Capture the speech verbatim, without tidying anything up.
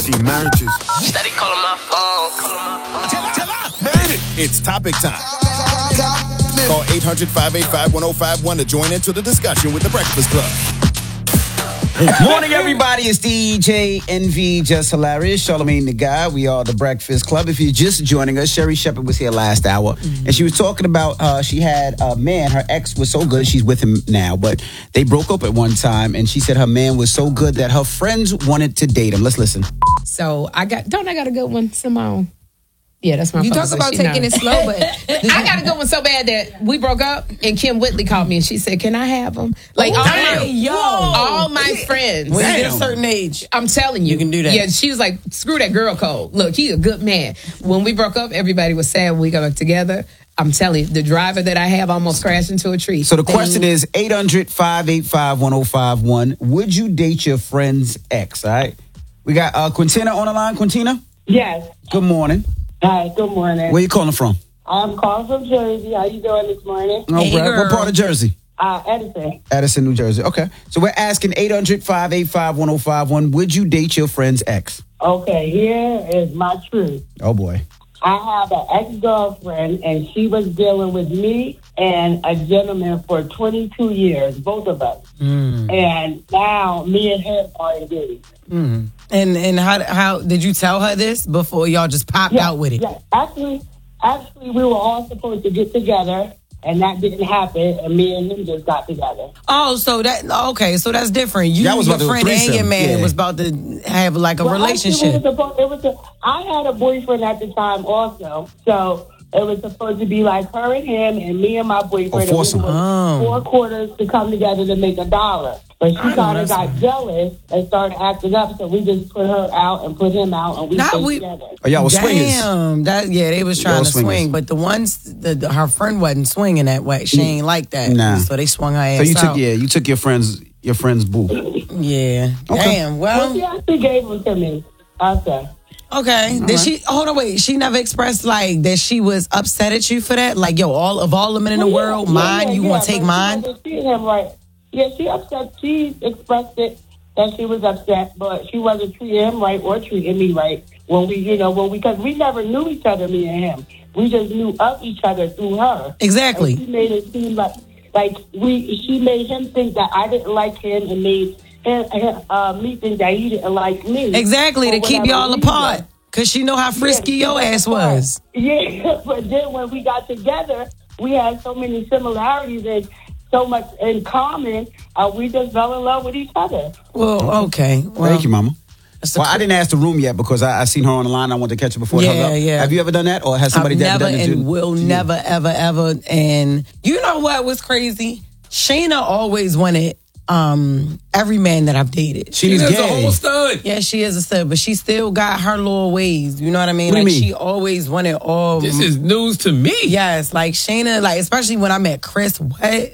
see marriages. Steady calling my phone. Tell her, tell her. Made it. It's topic time. Call eight hundred, five eight five, one oh five one to join into the discussion with The Breakfast Club. Morning, everybody. It's D J Envy, Just Hilarious, Charlamagne the Guy. We are The Breakfast Club. If you're just joining us, Sherry Shepherd was here last hour, mm-hmm. and she was talking about uh, she had a man. Her ex was so good. She's with him now, but they broke up at one time, and she said her man was so good that her friends wanted to date him. Let's listen. So I got, don't I got a good one, Simone? Yeah, that's my You talk about taking knows. it slow, but I got a good one so bad that we broke up, and Kim Whitley called me and she said, "Can I have him?" Like all my, yo, all my friends. When you get a certain age, I'm telling you, you can do that. Yeah, she was like, "Screw that girl code. Look, he's a good man." When we broke up, everybody was sad when we got back together. I'm telling you, the driver that I have almost crashed into a tree. So the question is eight hundred, five eight five, one oh five one. Would you date your friend's ex? All right. We got uh, Quintina on the line. Quintina? Yes. Good morning. Hi, good morning. Where you calling from? I'm calling from Jersey. How you doing this morning? Oh, Hey, right. girl. What part of Jersey? Uh, Edison. Edison, New Jersey. Okay. So we're asking eight hundred, five eight five, one oh five one. Would you date your friend's ex? Okay, here is my truth. Oh, boy. I have an ex-girlfriend, and she was dealing with me and a gentleman for twenty-two years, both of us. Mm. And now me and him are engaged. Mm. And and how how did you tell her this before y'all just popped Yeah, out with it? yeah. Actually, actually, we were all supposed to get together, and that didn't happen, and me and him just got together. Oh, so that okay, so that's different. You, That was your about to friend and threesome, your man yeah. was about to have like a Well, relationship. actually, it was supposed, it was a, I had a boyfriend at the time also, so it was supposed to be like her and him, and me and my boyfriend. Oh, and foursome. we were Oh. Four quarters to come together to make a dollar. But she I know kind of that's got right. jealous and started acting up, so we just put her out and put him out, and we Nah, stayed we- together. Oh, y'all was swingers. Damn, that yeah, they was trying Y'all to swingers. swing, but the ones the, the- her friend wasn't swinging that way. She ain't like that. Nah. So they swung her ass So you took out. yeah, you took your friend's your friend's boo. Yeah. Okay. Damn. Well, Well, she actually gave him to me. Okay. okay. Did she? Hold on, wait. She never expressed like that. She was upset at you for that. Like, yo, all of all the men in the Well, world, yeah, mine. yeah, you yeah, want to take but mine? She wasn't treating him right. Yeah, she upset. She expressed it that she was upset, but she wasn't treating him right or treating me right when we, you know, when we, because we never knew each other, me and him. We just knew of each other through her. Exactly. And she made it seem like, like we, she made him think that I didn't like him, and made him, uh, me think that he didn't like me. Exactly, to For keep whatever y'all reason. apart. Cause she know how frisky Yeah, your ass apart. was. Yeah, but then when we got together, we had so many similarities and so much in common. Uh, we just fell in love with each other. Well, okay. Well, Thank you, Mama. that's the Well, I cr- didn't ask the room yet because I, I seen her on the line. I wanted to catch her before it hung Yeah, up. yeah. Have you ever done that, or has somebody I've that never done it? and to- will to you? never, ever, ever. And you know what was crazy? Shayna always wanted um, every man that I've dated. She's She's a gay. whole stud. Yeah, she is a stud, but she still got her little ways. You know what I mean? What do like you mean? she always wanted all. This is news to me. Yes, like Shayna, like especially when I met Chris. What?